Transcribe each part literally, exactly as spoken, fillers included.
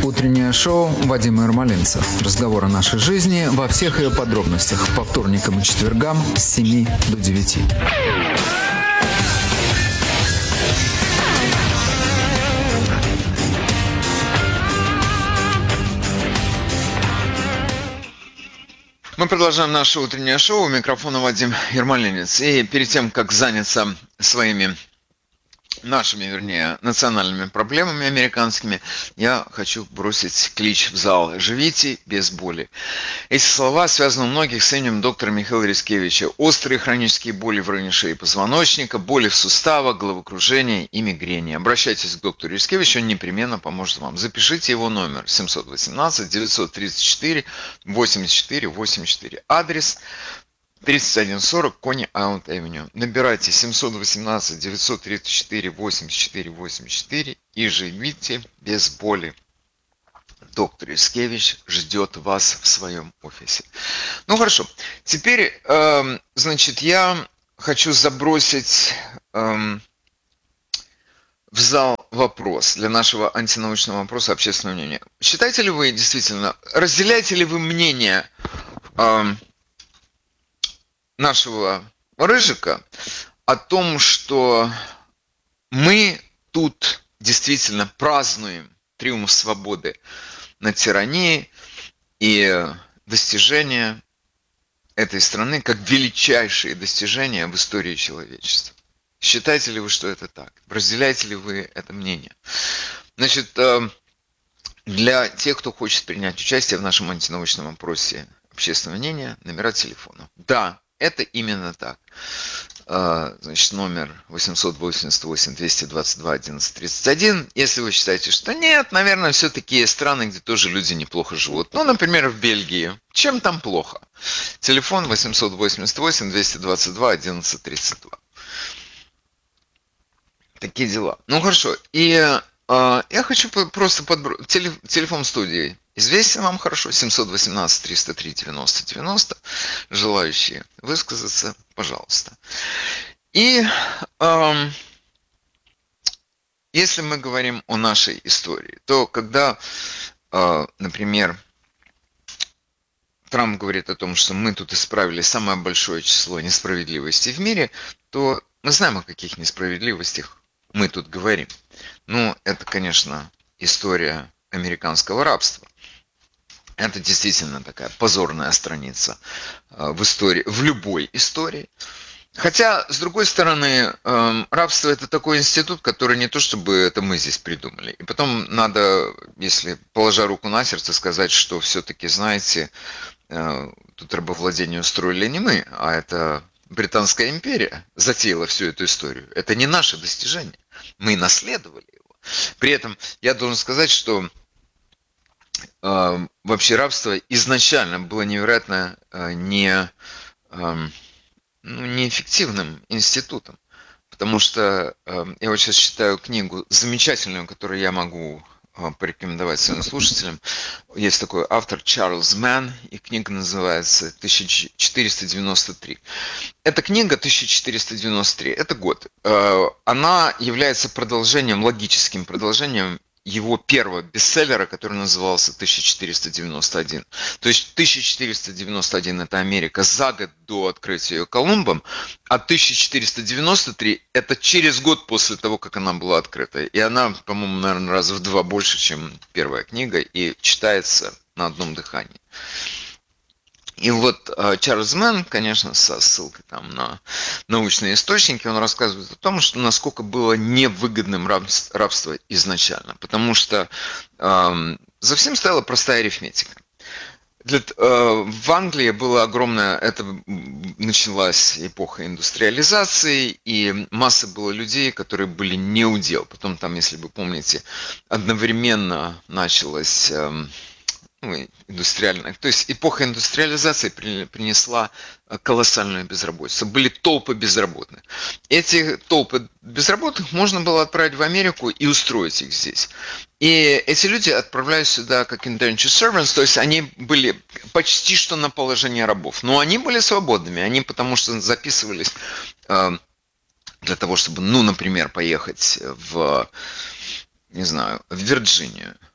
Утреннее шоу Вадима Ермолинца. Разговор о нашей жизни во всех ее подробностях. По вторникам и четвергам с семи до девяти. Мы продолжаем наше утреннее шоу. У микрофона Вадим Ермолинец. И перед тем, как заняться своими, нашими, вернее, национальными проблемами американскими, я хочу бросить клич в зал: живите без боли. Эти слова связаны у многих с именем доктора Михаила Рискевича. Острые хронические боли в районе шеи и позвоночника, боли в суставах, головокружение и мигрени. Обращайтесь к доктору Рискевичу, он непременно поможет вам. Запишите его номер семь один восемь девять три четыре восемь четыре восемь четыре. Адрес тридцать один сорок Кони Айленд Авеню. Набирайте семь один восемь девять три четыре восемь четыре восемь четыре и живите без боли. Доктор Рискевич ждет вас в своем офисе. Ну хорошо, теперь, э, значит, я хочу забросить э, в зал вопрос для нашего антинаучного вопроса общественного мнения. Считаете ли вы действительно, разделяете ли вы мнение э, нашего Рыжика о том, что мы тут действительно празднуем триумф свободы над тиранией и достижения этой страны как величайшие достижения в истории человечества? Считаете ли вы, что это так? Разделяете ли вы это мнение? Значит, для тех, кто хочет принять участие в нашем антинаучном опросе общественного мнения, номера телефона. Да, это именно так. Значит, номер восемь восемь восемь двести двадцать два одиннадцать тридцать один. Если вы считаете, что нет, наверное, все-таки есть страны, где тоже люди неплохо живут. Ну, например, в Бельгии. Чем там плохо? Телефон восемь восемь восемь двести двадцать два одиннадцать тридцать два. Такие дела. Ну, хорошо. И э, я хочу просто подбросить. Телефон студии известен вам хорошо. семь один восемь триста три девяносто девяносто. Желающие высказаться, пожалуйста. И э, если мы говорим о нашей истории, то когда, э, например, Трамп говорит о том, что мы тут исправили самое большое число несправедливостей в мире, то мы знаем, о каких несправедливостях мы тут говорим. Ну, это, конечно, история американского рабства. Это действительно такая позорная страница в истории, в любой истории. Хотя, с другой стороны, рабство – это такой институт, который не то чтобы это мы здесь придумали. И потом надо, если положа руку на сердце, сказать, что все-таки, знаете, тут рабовладение устроили не мы, а это Британская империя затеяла всю эту историю. Это не наше достижение. Мы наследовали его. При этом я должен сказать, что э, вообще рабство изначально было невероятно э, не, э, ну, неэффективным институтом. Потому что э, я вот сейчас читаю книгу замечательную, которую я могу порекомендовать своим слушателям. Есть такой автор Чарльз Мэн, и книга называется тысяча четыреста девяносто три. Эта книга тысяча четыреста девяносто три, это год. Она является продолжением, логическим продолжением его первого бестселлера, который назывался тысяча четыреста девяносто один. То есть тысяча четыреста девяносто один это Америка за год до открытия ее Колумбом, а тысяча четыреста девяносто три это через год после того, как она была открыта. И она, по-моему, наверное, раза в два больше, чем первая книга, и читается на одном дыхании. И вот Чарльз Мэн, конечно, со ссылкой там на научные источники, он рассказывает о том, что насколько было невыгодным рабство изначально. Потому что э, за всем стояла простая арифметика. Для, э, в Англии было огромное, это началась эпоха индустриализации, и масса было людей, которые были не у дел. Потом там, если вы помните, одновременно началась... Э, Ну, индустриальная. То есть эпоха индустриализации принесла колоссальную безработицу. Были толпы безработных. Эти толпы безработных можно было отправить в Америку и устроить их здесь. И эти люди отправлялись сюда как indentured servants, то есть они были почти что на положении рабов. Но они были свободными, они потому что записывались э, для того, чтобы, ну, например, поехать в, не знаю, в Вирджинию.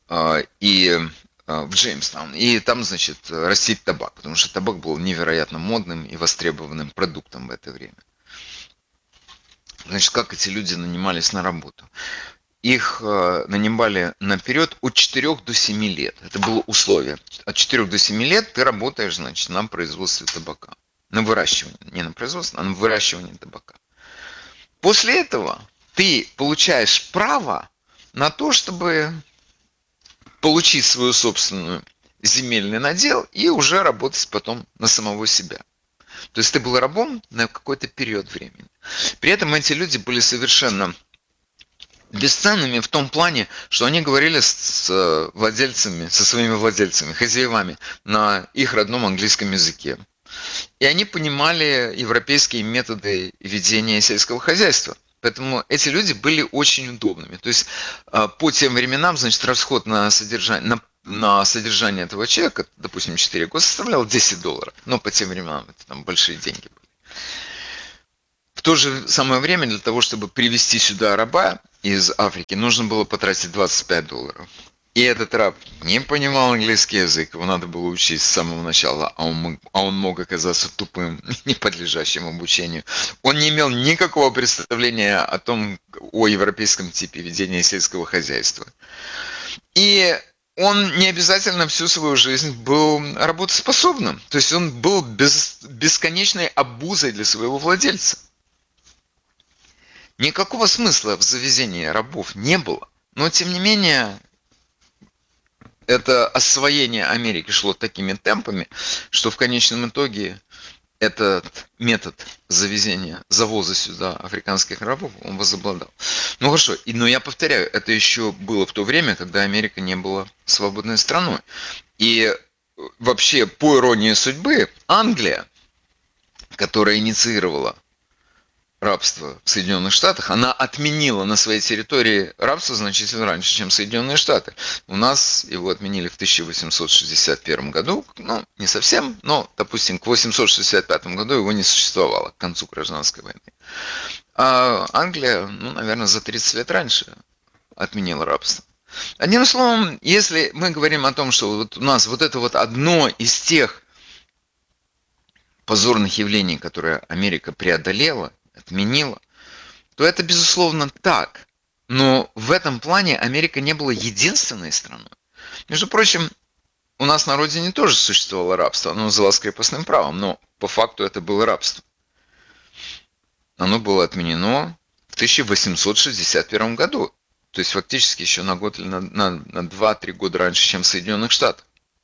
а, и а, в Джеймстаун. И там, значит, растить табак, потому что табак был невероятно модным и востребованным продуктом в это время. Значит, как эти люди нанимались на работу? Их э, нанимали наперед от четырёх до семи лет. Это было условие. От четырёх до семи лет ты работаешь, значит, на производстве табака. На выращивании. Не на производстве, а на выращивании табака. После этого ты получаешь право на то, чтобы получить свою собственную земельный надел и уже работать потом на самого себя. То есть ты был рабом на какой-то период времени. При этом эти люди были совершенно бесценными в том плане, что они говорили с владельцами, со своими владельцами, хозяевами на их родном английском языке. И они понимали европейские методы ведения сельского хозяйства. Поэтому эти люди были очень удобными. То есть по тем временам, значит, расход на содержание, на, на содержание этого человека, допустим, четыре года, составлял десять долларов. Но по тем временам это там большие деньги были. В то же самое время для того, чтобы привезти сюда раба из Африки, нужно было потратить двадцать пять долларов. И этот раб не понимал английский язык, его надо было учить с самого начала, а он мог, а он мог оказаться тупым, не подлежащим обучению. Он не имел никакого представления о том, о европейском типе ведения сельского хозяйства. И он не обязательно всю свою жизнь был работоспособным. То есть он был без, бесконечной обузой для своего владельца. Никакого смысла в завезении рабов не было. Но тем не менее, это освоение Америки шло такими темпами, что в конечном итоге этот метод завезения, завоза сюда африканских рабов, он возобладал. Ну хорошо, но я повторяю, это еще было в то время, когда Америка не была свободной страной. И вообще, по иронии судьбы, Англия, которая инициировала рабство в Соединенных Штатах, она отменила на своей территории рабство значительно раньше, чем Соединенные Штаты. У нас его отменили в тысяча восемьсот шестьдесят первом году, ну, не совсем, но, допустим, к восемьсот шестьдесят пятому году его не существовало, к концу гражданской войны. А Англия, ну, наверное, за тридцать лет раньше отменила рабство. Одним словом, если мы говорим о том, что вот у нас вот это вот одно из тех позорных явлений, которые Америка преодолела, отменила, то это безусловно так. Но в этом плане Америка не была единственной страной. Между прочим, у нас на родине тоже существовало рабство. Оно называлось крепостным правом, но по факту это было рабство. Оно было отменено в тысяча восемьсот шестьдесят первом году. То есть фактически еще на год или на, на, на два-три года раньше, чем в Соединенных Штатах.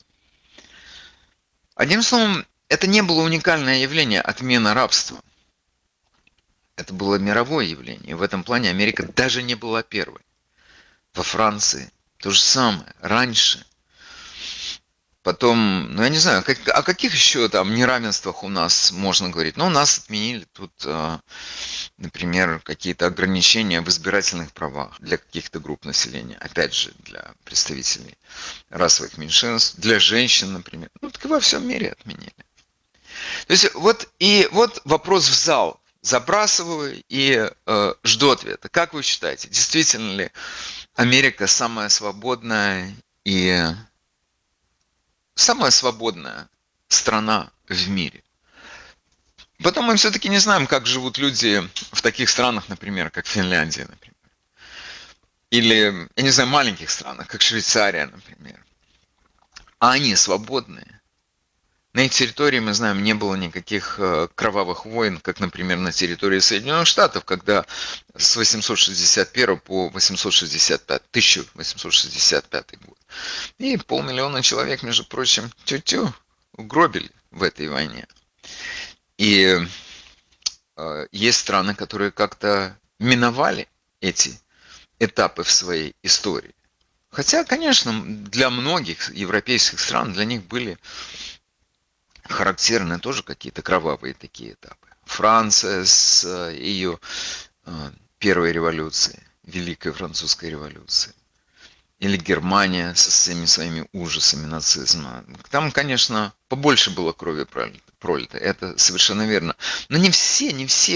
Одним словом, это не было уникальное явление, отмена рабства. Это было мировое явление. И в этом плане Америка даже не была первой. Во Франции то же самое. Раньше. Потом, ну я не знаю, как, о каких еще там неравенствах у нас можно говорить. Ну, у нас отменили тут, например, какие-то ограничения в избирательных правах для каких-то групп населения. Опять же, для представителей расовых меньшинств, для женщин, например. Ну, так и во всем мире отменили. То есть вот и вот вопрос в зал. Забрасываю и э, жду ответа. Как вы считаете, действительно ли Америка самая свободная и самая свободная страна в мире? Потом мы все-таки не знаем, как живут люди в таких странах, например, как Финляндия, например. Или, я не знаю, маленьких странах, как Швейцария, например. А они свободные. На их территории, мы знаем, не было никаких кровавых войн, как, например, на территории Соединенных Штатов, когда с восемьсот шестьдесят первого по восемьсот шестьдесят пятый, тысяча восемьсот шестьдесят пятый год. И полмиллиона человек, между прочим, тю-тю, угробили в этой войне. И э, есть страны, которые как-то миновали эти этапы в своей истории. Хотя, конечно, для многих европейских стран, для них были характерны тоже какие-то кровавые такие этапы. Франция с ее первой революцией, Великой Французской революцией. Или Германия со всеми своими ужасами нацизма. Там, конечно, побольше было крови пролито, это совершенно верно. Но не все, не все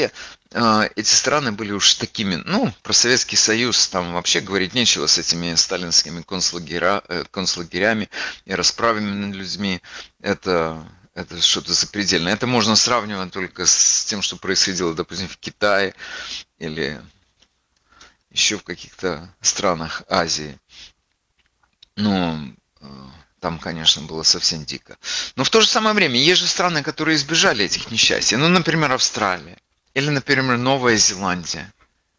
эти страны были уж такими, ну, про Советский Союз там вообще говорить нечего с этими сталинскими концлагеря, концлагерями и расправами над людьми. Это, это что-то запредельное. Это можно сравнивать только с тем, что происходило, допустим, в Китае или еще в каких-то странах Азии. Ну, там, конечно, было совсем дико. Но в то же самое время есть же страны, которые избежали этих несчастий. Ну, например, Австралия. Или, например, Новая Зеландия.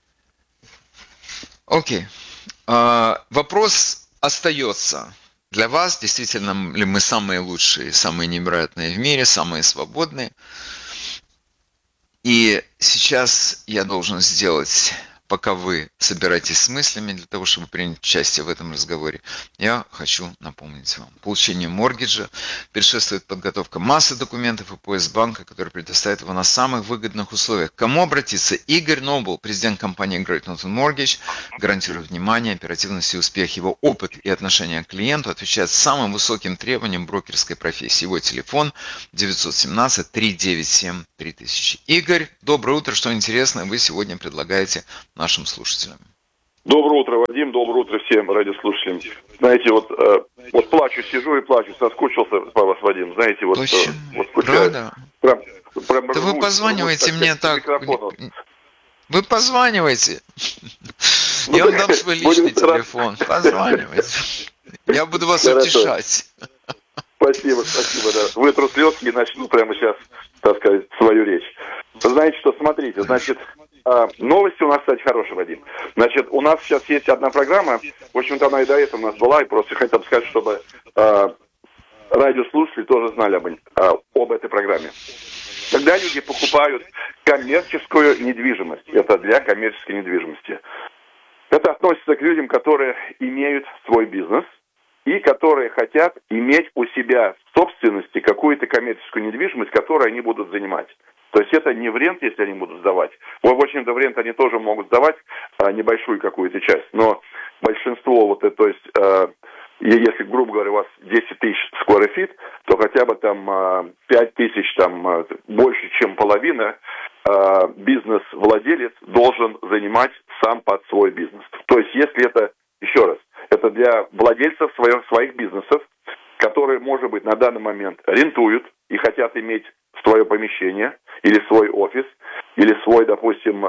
Окей. А, вопрос остается. Для вас действительно ли мы самые лучшие, самые невероятные в мире, самые свободные? И сейчас я должен сделать, пока вы собираетесь с мыслями для того, чтобы принять участие в этом разговоре, я хочу напомнить вам. Получение моргиджа предшествует подготовка массы документов и поиск банка, который предоставит его на самых выгодных условиях. К кому обратиться? Игорь Нобл, президент компании Great Northern Mortgage, гарантирует внимание, оперативность и успех. Его опыт и отношение к клиенту отвечают самым высоким требованиям брокерской профессии. Его телефон девятьсот семнадцать триста девяносто семь три тысячи. Игорь, доброе утро. Что интересное вы сегодня предлагаете нашим слушателям? Доброе утро, Вадим. Доброе утро всем радиослушателям. Знаете, вот, э, вот плачу, сижу и плачу. Соскучился по вас, Вадим. Знаете, вот, э, вот скучаю. Правда? Прям, прям да рвусь, вы позваниваете рвусь, мне так. Вы позваниваете. Ну, я вам дам свой личный телефон. Позванивайте. Я буду вас Хорошо. утешать. Спасибо, спасибо, да. Вытру слезки и начну прямо сейчас, так сказать, свою речь. Вы знаете что, смотрите, значит, новости у нас, кстати, хорошие, Вадим. Значит, у нас сейчас есть одна программа, в общем-то, она и до этого у нас была, и просто хотел бы сказать, чтобы э, радиослушатели тоже знали об, э, об этой программе. Когда люди покупают коммерческую недвижимость, это для коммерческой недвижимости, это относится к людям, которые имеют свой бизнес, и которые хотят иметь у себя в собственности какую-то коммерческую недвижимость, которую они будут занимать. То есть это не в рент, если они будут сдавать. В общем-то, в рент они тоже могут сдавать а, небольшую какую-то часть. Но большинство, вот это, то есть, а, если, грубо говоря, у вас десять тысяч square feet, то хотя бы там а, пять тысяч, там, а, больше, чем половина, а, бизнес-владелец должен занимать сам под свой бизнес. То есть если это, еще раз, это для владельцев своих, своих бизнесов, которые, может быть, на данный момент рентуют и хотят иметь свое помещение, или свой офис, или свой, допустим,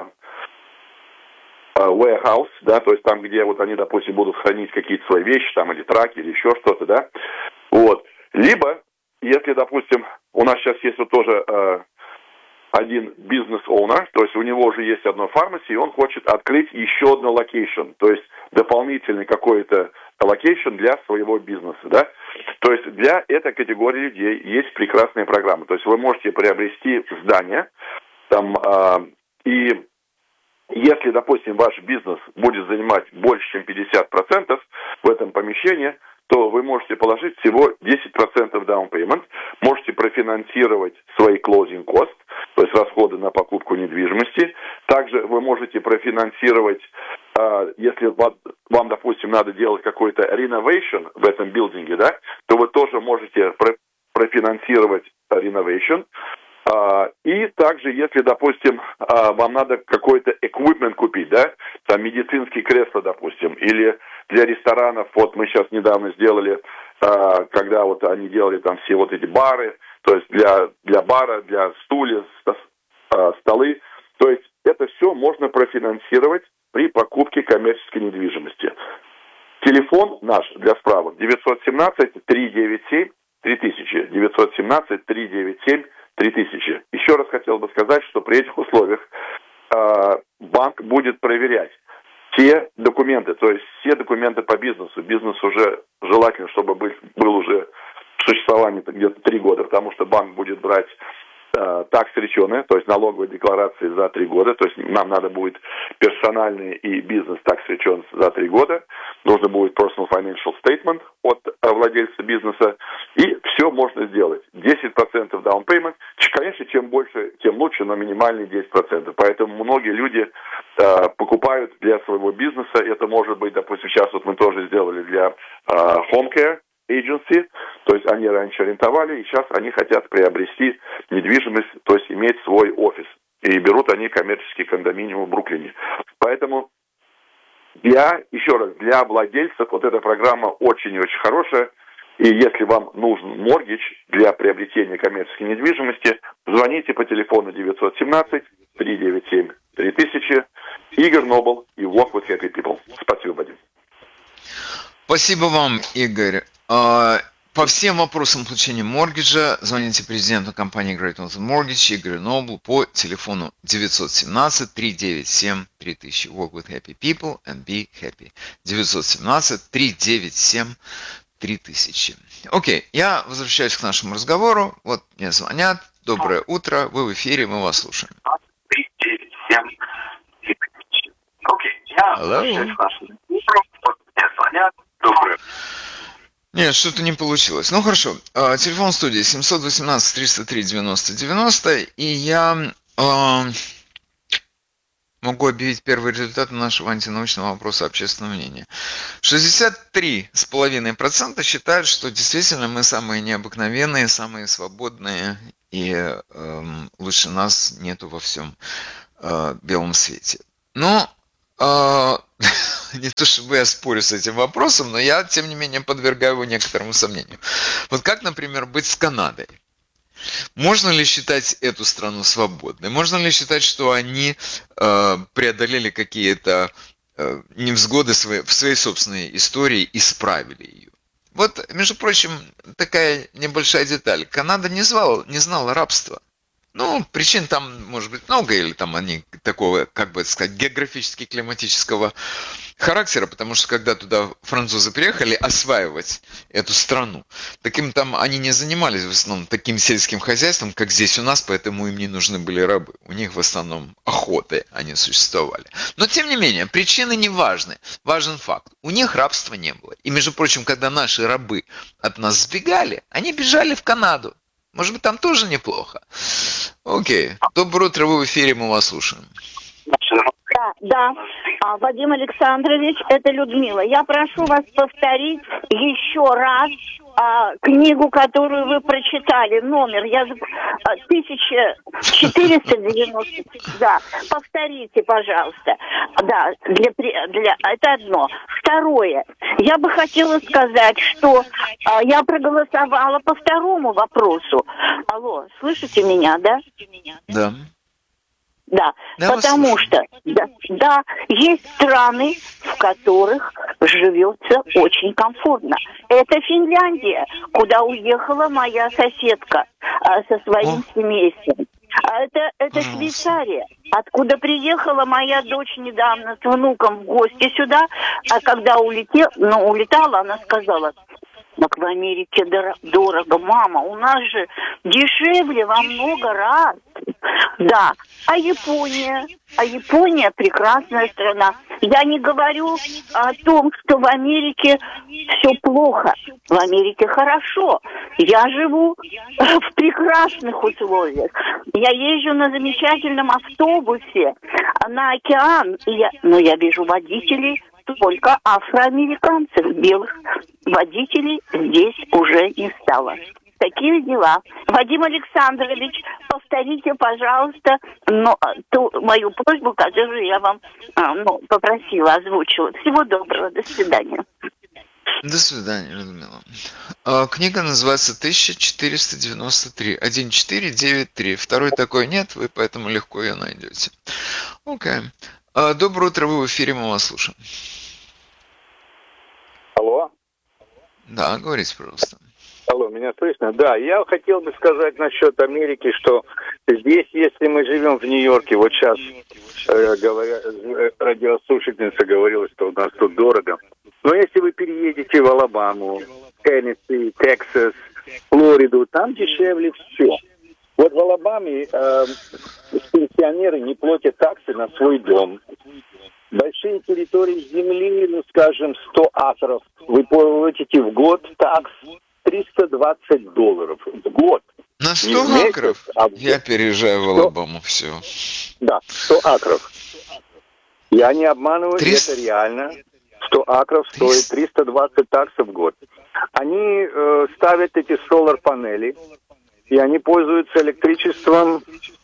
warehouse, да, то есть там, где вот они, допустим, будут хранить какие-то свои вещи, там, или траки, или еще что-то, да, вот. Либо, если, допустим, у нас сейчас есть вот тоже э, один бизнес-оунер, то есть у него уже есть одно фармаси, и он хочет открыть еще одно локейшн, то есть дополнительный какой-то локейшн для своего бизнеса, да. То есть для этой категории людей есть прекрасная программа. То есть вы можете приобрести здание, там, э, и если, допустим, ваш бизнес будет занимать больше, чем пятьдесят процентов в этом помещении, то вы можете положить всего десять процентов down payment, можете профинансировать свои closing costs, то есть расходы на покупку недвижимости. Также вы можете профинансировать, э, если вам, вам, допустим, надо делать какой-то renovation в этом билдинге, да, то вы тоже можете про- профинансировать renovation. Uh, и также, если, допустим, uh, вам надо какой-то equipment купить, да, там медицинские кресла, допустим, или для ресторанов, вот мы сейчас недавно сделали, uh, когда вот они делали там все вот эти бары, то есть для, для бара, для стулья, uh, столы, то есть это все можно профинансировать при покупке коммерческой недвижимости. Телефон наш для справок девятьсот семнадцать триста девяносто семь три тысячи, девятьсот семнадцать триста девяносто семь три тысячи. Еще раз хотел бы сказать, что при этих условиях э, банк будет проверять все документы, то есть все документы по бизнесу. Бизнес уже желательно, чтобы был, был уже в существовании где-то три года, потому что банк будет брать э, tax return, то есть налоговые декларации за три года, то есть нам надо будет персональный и бизнес tax returns за три года, нужно будет personal financial statement от э, владельца бизнеса, и все можно сделать. десять процентов down payment, конечно, чем больше, тем лучше, но минимальный десять процентов. Поэтому многие люди э, покупают для своего бизнеса, это может быть, допустим, сейчас вот мы тоже сделали для э, home care agency, то есть они раньше арендовали, и сейчас они хотят приобрести недвижимость, то есть иметь свой офис. И берут они коммерческие кондоминиумы в Бруклине. Поэтому для, еще раз, для владельцев вот эта программа очень и очень хорошая. И если вам нужен моргидж для приобретения коммерческой недвижимости, звоните по телефону девятьсот семнадцать триста девяносто семь три тысячи. Игорь Нобл и Walk with Happy People. Спасибо, Вадим. Спасибо вам, Игорь. По всем вопросам получения моргиджа звоните президенту компании Great Northern Mortgage Игорю Ноблу по телефону девятьсот семнадцать триста девяносто семь три тысячи. Walk with Happy People and be happy. девятьсот семнадцать триста девяносто семь три тысячи. Окей, я возвращаюсь к нашему разговору. Вот мне звонят. Доброе утро, вы в эфире, мы вас слушаем. Окей, я возвращаюсь к нашему разговору. Вот мне звонят. Доброе. Нет, что-то не получилось. Ну хорошо. Телефон студии семь один восемь триста три девяносто девяносто. И я э, могу объявить первый результат нашего антинаучного опроса общественного мнения. шестьдесят три целых пять десятых процента считают, что действительно мы самые необыкновенные, самые свободные, и э, лучше нас нету во всем э, белом свете. Но э, не то чтобы я спорю с этим вопросом, но я, тем не менее, подвергаю его некоторому сомнению. Вот как, например, быть с Канадой? Можно ли считать эту страну свободной? Можно ли считать, что они э, преодолели какие-то э, невзгоды свои, в своей собственной истории и исправили ее? Вот, между прочим, такая небольшая деталь. Канада не, звала, не знала рабства. Ну, причин там может быть много, или там они такого, как бы сказать, географически-климатического характера, потому что когда туда французы приехали осваивать эту страну, таким там они не занимались в основном таким сельским хозяйством, как здесь у нас, поэтому им не нужны были рабы. У них в основном охоты они существовали. Но тем не менее, причины не важны. Важен факт. У них рабства не было. И, между прочим, когда наши рабы от нас сбегали, они бежали в Канаду. Может быть, там тоже неплохо. Окей. Доброе утро, вы в эфире, мы вас слушаем. Да, да. А, Вадим Александрович, это Людмила. Я прошу вас повторить еще раз а, книгу, которую вы прочитали. Номер я а, тысяча четыреста девяносто. Да, повторите, пожалуйста. Да, для, для это одно. Второе. Я бы хотела сказать, что а, я проголосовала по второму вопросу. Алло, слышите меня, да? Да. Да, да, потому что да, да, есть страны, в которых живется очень комфортно. Это Финляндия, куда уехала моя соседка а, со своим О. семейством. А это, это Швейцария, откуда приехала моя дочь недавно с внуком в гости сюда, а когда улетела, ну, улетала, она сказала: так в Америке дорого, мама, у нас же дешевле во много раз. Да, а Япония? А Япония прекрасная страна. Я не говорю о том, что в Америке все плохо. В Америке хорошо. Я живу в прекрасных условиях. Я езжу на замечательном автобусе на океан. И я, но я вижу водителей только афроамериканцев. Белых водителей здесь уже не стало. Такие дела. Вадим Александрович, повторите, пожалуйста, но, ту мою просьбу, которую я вам ну, попросила, озвучила. Всего доброго, до свидания. До свидания, Людмила. Книга называется тысяча четыреста девяносто три. тысяча четыреста девяносто три. Второй такой нет, вы поэтому легко ее найдете. Окей. Доброе утро, вы в эфире, мы вас слушаем. Алло. Да, говорите, пожалуйста. Алло, меня слышно? Да, я хотел бы сказать насчет Америки, что здесь, если мы живем в Нью-Йорке, вот сейчас э, говоря, радиослушательница говорила, что у нас тут дорого. Но если вы переедете в Алабаму, Теннесси, Тексас, Флориду, там дешевле все. Вот в Алабаме э, пенсионеры не платят таксы на свой дом. Большие территории земли, ну, скажем, сто акров, вы платите в год такс триста двадцать долларов в год. На сто месяц, акров? А я переезжаю в Алабаму, все. Да, сто акров. Я не обманываю, триста это реально. сто акров стоит триста двадцать таксов в год. Они э, ставят эти солар-панели, и они пользуются электричеством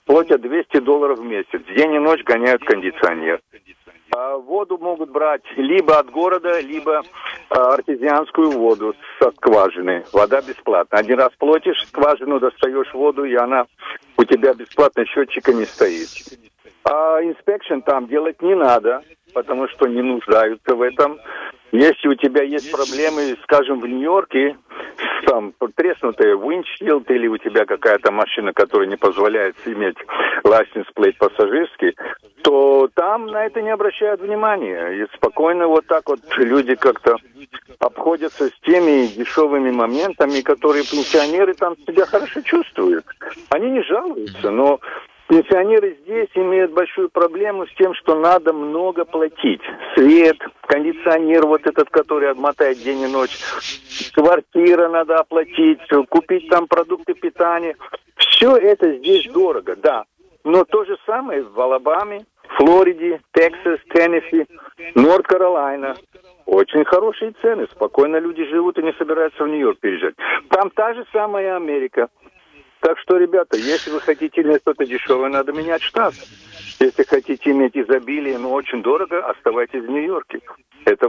платят двести долларов в месяц. День и ночь гоняют кондиционер. А воду могут брать либо от города, либо а, артезианскую воду со скважины. Вода бесплатна. Один раз платишь скважину, достаешь воду, и она у тебя бесплатно, счетчика не стоит. А инспекшн там делать не надо, потому что не нуждаются в этом. Если у тебя есть проблемы, скажем, в Нью-Йорке, там треснутый виндшилд или у тебя какая-то машина, которая не позволяет иметь license plate пассажирский, то там на это не обращают внимания. И спокойно вот так вот люди как-то обходятся с теми дешевыми моментами, которые пенсионеры там себя хорошо чувствуют. Они не жалуются, но пенсионеры здесь имеют большую проблему с тем, что надо много платить. Свет, кондиционер вот этот, который отмотает день и ночь, квартира надо оплатить, купить там продукты питания. Все это здесь дорого, да. Но то же самое в Алабаме, Флориде, Техас, Теннесси, Норт-Каролайна. Очень хорошие цены. Спокойно люди живут и не собираются в Нью-Йорк переезжать. Там та же самая Америка. Так что, ребята, если вы хотите иметь что-то дешевое, надо менять штат. Если хотите иметь изобилие, но очень дорого, оставайтесь в Нью-Йорке. Это